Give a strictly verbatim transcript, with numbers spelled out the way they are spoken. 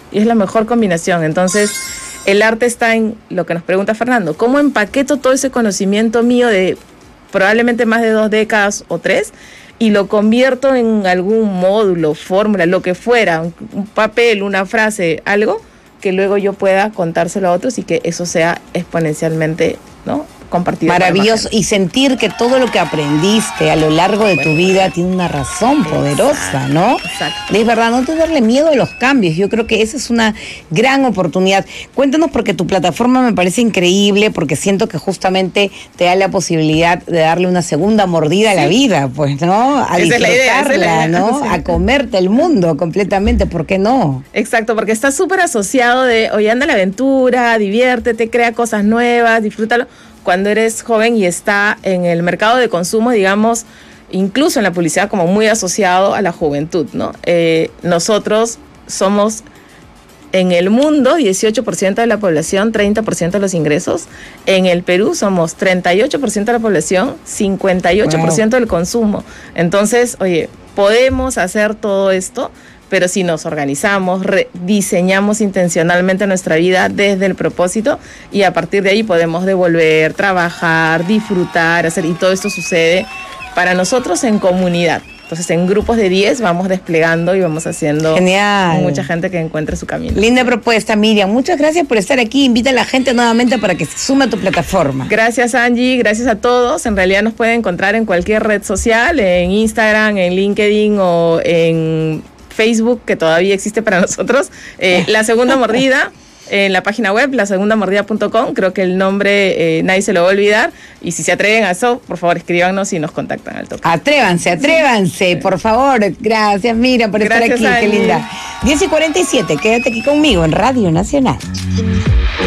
y es la mejor combinación. Entonces, el arte está en lo que nos pregunta Fernando, ¿cómo empaqueto todo ese conocimiento mío de probablemente más de dos décadas o tres y lo convierto en algún módulo, fórmula, lo que fuera, un, un papel, una frase, algo que luego yo pueda contárselo a otros y que eso sea exponencialmente, ¿no?, compartido. Maravilloso. Y sentir que todo lo que aprendiste a lo largo de tu vida tiene una razón poderosa, ¿no? Exacto. Es verdad, no tenerle miedo a los cambios. Yo creo que esa es una gran oportunidad. Cuéntanos, porque tu plataforma me parece increíble, porque siento que justamente te da la posibilidad de darle una segunda mordida a la vida, pues, ¿no? A Esa es la idea, esa es la disfrutarla, idea, ¿no? sí. A comerte el mundo completamente, ¿por qué no? Exacto, porque está súper asociado de, oye, anda a la aventura, diviértete, crea cosas nuevas, disfrútalo. Cuando eres joven y está en el mercado de consumo, digamos, incluso en la publicidad, como muy asociado a la juventud, ¿no? Eh, nosotros somos en el mundo dieciocho por ciento de la población, treinta por ciento de los ingresos. En el Perú somos treinta y ocho por ciento de la población, cincuenta y ocho por ciento wow. del consumo. Entonces, oye, podemos hacer todo esto, pero si nos organizamos, diseñamos intencionalmente nuestra vida desde el propósito, y a partir de ahí podemos devolver, trabajar, disfrutar, hacer, y todo esto sucede para nosotros en comunidad. Entonces, en grupos de diez vamos desplegando y vamos haciendo Genial. mucha gente que encuentre su camino. Linda propuesta, Miriam. Muchas gracias por estar aquí. Invita a la gente nuevamente para que se sume a tu plataforma. Gracias, Angie. Gracias a todos. En realidad nos pueden encontrar en cualquier red social, en Instagram, en LinkedIn o en Facebook, que todavía existe para nosotros. Eh, La Segunda Mordida. En la página web, la segunda mordida punto com, creo que el nombre eh, nadie se lo va a olvidar, y si se atreven a eso, por favor escríbanos y nos contactan al toque. Atrévanse, atrévanse, sí. por favor. Gracias, Mira, por Gracias, estar aquí, Angie. qué linda. diez y cuarenta y siete, quédate aquí conmigo en Radio Nacional.